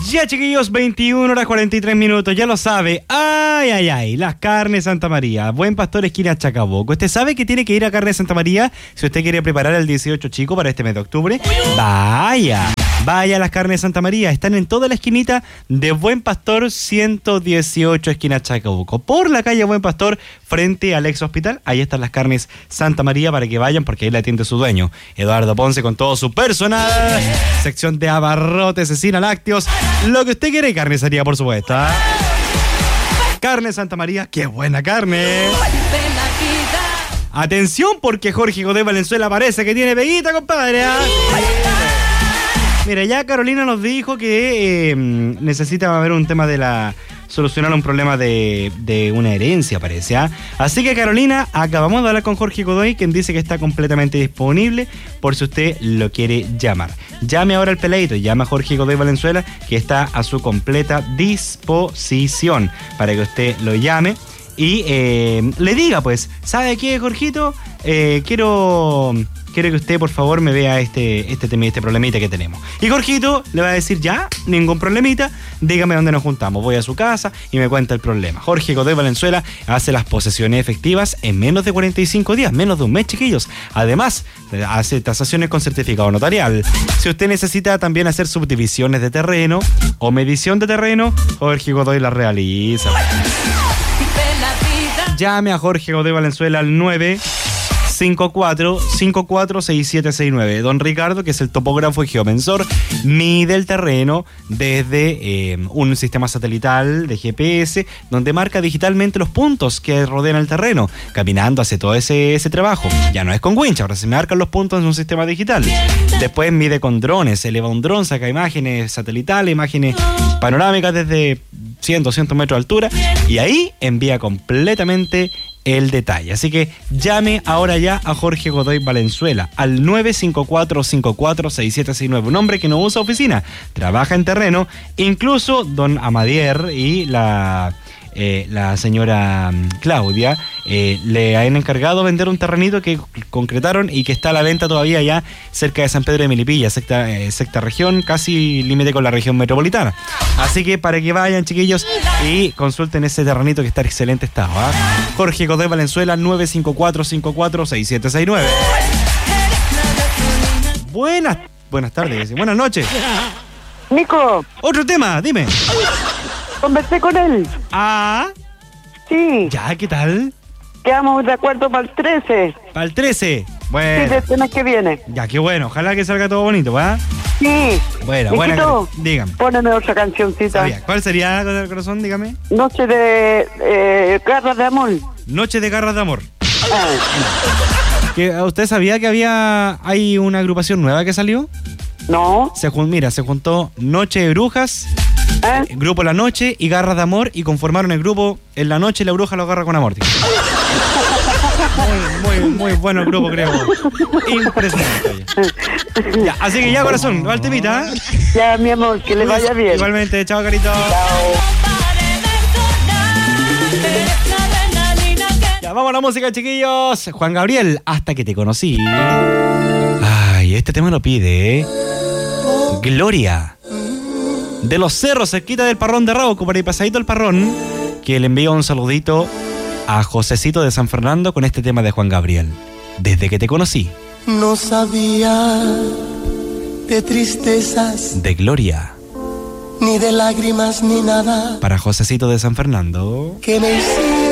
Ya, chiquillos, 21:43, ya lo sabe. Ay, las carnes Santa María. Buen Pastor, esquina Chacabuco. ¿Usted sabe que tiene que ir a Carnes Santa María si usted quiere preparar el 18 chico para este mes de octubre? Vaya a las carnes Santa María. Están en toda la esquinita de Buen Pastor 118, esquina Chacabuco. Por la calle Buen Pastor, frente al ex hospital. Ahí están las carnes Santa María para que vayan, porque ahí la atiende su dueño, Eduardo Ponce, con todo su personal. Sección de abarrotes, cecina, lácteos, lo que usted quiere, y carnicería, por supuesto. Carne Santa María, qué buena carne. Atención, porque Jorge Godoy Valenzuela parece que tiene peguita, compadre. Mira, ya Carolina nos dijo que necesita haber un tema de solucionar un problema de una herencia, parece. Así que, Carolina, acabamos de hablar con Jorge Godoy, quien dice que está completamente disponible por si usted lo quiere llamar. Llame ahora al peladito, llame a Jorge Godoy Valenzuela, que está a su completa disposición para que usted lo llame y le diga, pues, ¿sabe qué, Jorgito? Quiero que usted, por favor, me vea este problemita que tenemos. Y Jorgito le va a decir, ya, ningún problemita, dígame dónde nos juntamos. Voy a su casa y me cuenta el problema. Jorge Godoy Valenzuela hace las posesiones efectivas en menos de 45 días, menos de un mes, chiquillos. Además, hace tasaciones con certificado notarial. Si usted necesita también hacer subdivisiones de terreno o medición de terreno, Jorge Godoy la realiza. Llame a Jorge Godoy Valenzuela al 954-546769. Don Ricardo, que es el topógrafo y geomensor, mide el terreno desde un sistema satelital de GPS, donde marca digitalmente los puntos que rodean el terreno. Caminando hace todo ese trabajo. Ya no es con winch, ahora se marcan los puntos en un sistema digital. Después mide con drones, eleva un dron, saca imágenes satelitales, imágenes panorámicas desde 100, 200 metros de altura, y ahí envía completamente el detalle. Así que llame ahora ya a Jorge Godoy Valenzuela al 954-546769. Un hombre que no usa oficina, trabaja en terreno. Incluso don Amadier y la señora Claudia le han encargado vender un terrenito que concretaron y que está a la venta todavía ya cerca de San Pedro de Melipilla, sexta región, casi límite con la región metropolitana. Así que para que vayan, chiquillos, y consulten ese terrenito que está en excelente estado. Jorge Godoy Valenzuela, 954-546769. Buenas tardes, buenas noches. Nico. Otro tema, dime. Conversé con él. Sí. Ya, ¿qué tal? Quedamos de acuerdo para el 13. ¿Para el 13? Bueno. Sí, del mes que viene. Ya, qué bueno. Ojalá que salga todo bonito, ¿va? Sí. Buena. Dígame. Póneme otra cancioncita. ¿Cuál sería, corazón? Dígame. Noche de Garras de Amor. Noche de Garras de Amor. ¿Usted sabía que hay una agrupación nueva que salió? No. Se juntó Noche de Brujas, Grupo La Noche y Garras de Amor, y conformaron el grupo En la Noche la Bruja lo agarra con amor. Muy bueno el grupo, creo. Impresionante. Ya, así que ya, corazón, va el temita. Ya, mi amor, que le vaya bien. Igualmente, chao, carito. Chao. Ya, vamos a la música, chiquillos. Juan Gabriel, Hasta que te conocí. Ay, este tema lo pide, Gloria, de Los Cerros, cerquita del Parrón de Rauco, por ahí pasadito el Parrón, que le envío un saludito a Josecito de San Fernando con este tema de Juan Gabriel, Desde que te conocí. No sabía de tristezas, de Gloria, ni de lágrimas, ni nada para Josecito de San Fernando, que me hiciera